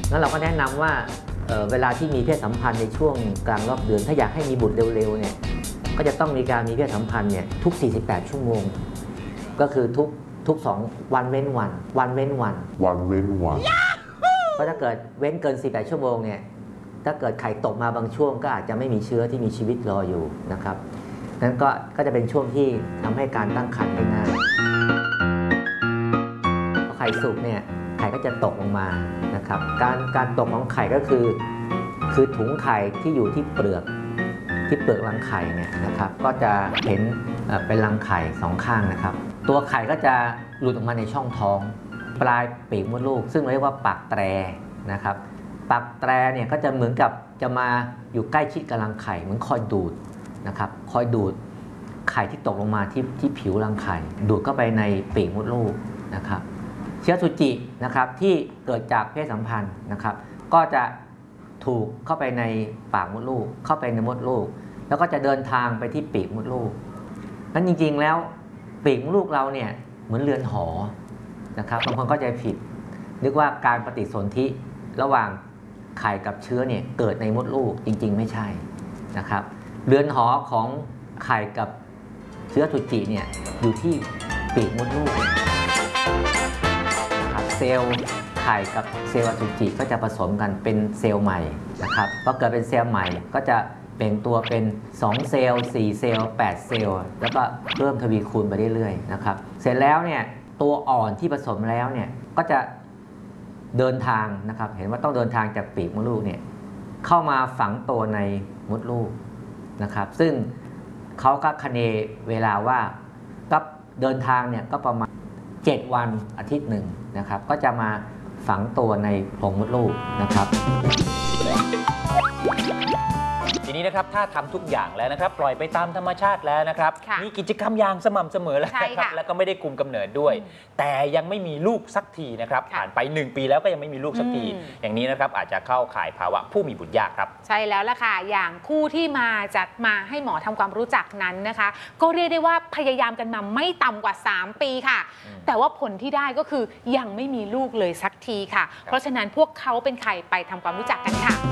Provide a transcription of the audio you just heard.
งั้นเราก็แนะนำว่าเวลาที่มีเพศสัมพันธ์ในช่วงกลางรอบเดือนถ้าอยากให้มีบุตรเร็วๆเนี่ยก็จะต้องมีการมีเพศสัมพันธ์เนี่ยทุก48ชั่วโมงก็คือทุก2วันเว้นวันวันเว้นวันเพราะถ้าเกิดเว้นเกิน48ชั่วโมงเนี่ยถ้าเกิดไข่ตกมาบางช่วงก็อาจจะไม่มีเชื้อที่มีชีวิตรออยู่นะครับนั้นก็จะเป็นช่วงที่ทำให้การตั้งครรภ์ได้ง่ายพอไข่สุกเนี่ยไข่ก็จะตกลงมานะครับการตกของไข่ก็คือถุงไข่ที่อยู่ที่เปลือกรังไข่เนี่ยนะครับก็จะเห็นเป็นรังไข่2ข้างนะครับตัวไข่ก็จะหลุดออกมาในช่องท้องปลายปีกมดลูกซึ่งเรียกว่าปากแตรนะครับปากแตรเนี่ยก็จะเหมือนกับจะมาอยู่ใกล้ชิดกับรังไข่เหมือนคอยดูดนะครับคอยดูดไข่ที่ตกลงมาที่ผิวรังไข่ดูดเข้าไปในปีกมดลูกนะครับเชื้ออสุจินะครับที่เกิดจากเพศสัมพันธ์นะครับก็จะถูกเข้าไปในปากมดลูกเข้าไปในมดลูกแล้วก็จะเดินทางไปที่ปีกมดลูกนั้นจริงๆแล้วปีกมดลูกเราเนี่ยเหมือนเรือนหอนะครับบางคนเข้าใจผิดนึกว่าการปฏิสนธิระหว่างไข่กับเชื้อเนี่ยเกิดในมดลูกจริงๆไม่ใช่นะครับเรือนหอของไข่กับเชื้ออสุจิเนี่ยอยู่ที่ปีกมดลูกนะครับเซลล์ไข่กับเซลล์อสุจิก็จะผสมกันเป็นเซลล์ใหม่นะครับพอเกิดเป็นเซลล์ใหม่ก็จะเปล่งตัวเป็น2เซลล์4เซลล์8เซลล์แล้วก็เริ่มทวีคูณไปเรื่อยๆนะครับเสร็จแล้วเนี่ยตัวอ่อนที่ผสมแล้วเนี่ยก็จะเดินทางนะครับเห็นว่าต้องเดินทางจากปีกมดลูกเนี่ยเข้ามาฝังตัวในมดลูกนะครับซึ่งเขาก็คเนเวลาว่าก็เดินทางเนี่ยก็ประมาณ7วันอาทิตย์หนึ่งนะครับก็จะมาฝังตัวในโพรงมดลูกนะครับทีนี้นะครับถ้าทำทุกอย่างแล้วนะครับปล่อยไปตามธรรมชาติแล้วนะครับมีกิจกรรมอย่างสม่ำเสมอแล้วนะครับแล้วก็ไม่ได้คุมกำเนิดด้วยแต่ยังไม่มีลูกสักทีนะครับผ่านไป1ปีแล้วก็ยังไม่มีลูกสักทีอย่างนี้นะครับอาจจะเข้าข่ายภาวะผู้มีบุตรยากครับใช่แล้วล่ะค่ะอย่างคู่ที่มาให้หมอทำความรู้จักนั้นนะคะก็เรียกได้ว่าพยายามกันมาไม่ต่ำกว่า3ปีค่ะแต่ว่าผลที่ได้ก็คือยังไม่มีลูกเลยสักทีค่ะเพราะฉะนั้นพวกเขาเป็นใครไปทำความรู้จักกันค่ะ